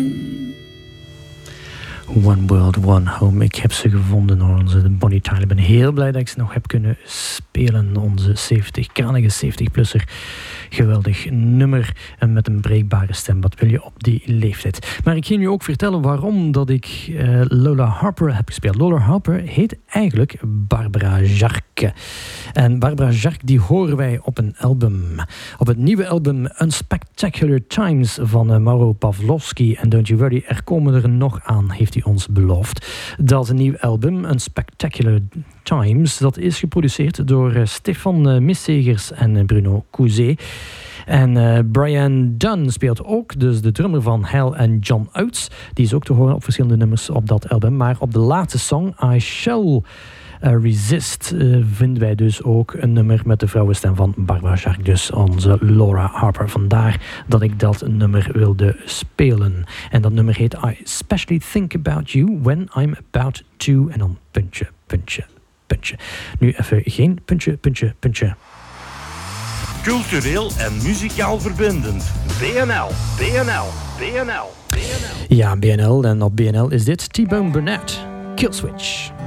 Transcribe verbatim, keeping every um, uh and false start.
One World, One Home. Ik heb ze gevonden, onze Bonnie Tyler. Ik ben heel blij dat ik ze nog heb kunnen spelen. Onze zeventig, kranige zeventig-plusser. Geweldig nummer en met een breekbare stem. Wat wil je op die leeftijd? Maar ik ging je ook vertellen waarom dat ik uh, Lola Harper heb gespeeld. Lola Harper heet eigenlijk Barbara Jarque. En Barbara Jarque die horen wij op een album. Op het nieuwe album Unspectacular Times van uh, Mauro Pavlovsky. En don't you worry, er komen er nog aan, heeft hij ons beloofd. Dat is een nieuw album, Unspectacular Times. Dat is geproduceerd door uh, Stefan uh, Missegers en uh, Bruno Couzet. En uh, Brian Dunn speelt ook, dus de drummer van Hell en John Oates. Die is ook te horen op verschillende nummers op dat album. Maar op de laatste song, I Shall uh, Resist, uh, vinden wij dus ook een nummer met de vrouwenstem van Barbara Jarque. Dus onze Laura Harper. Vandaar dat ik dat nummer wilde spelen. En dat nummer heet I Especially Think About You When I'm About To. En dan puntje, puntje, puntje. Nu even geen puntje, puntje, puntje. Cultureel en muzikaal verbindend. B N L, B N L, B N L, B N L. Ja, B N L. En op B N L is dit T-Bone Burnett, Killswitch.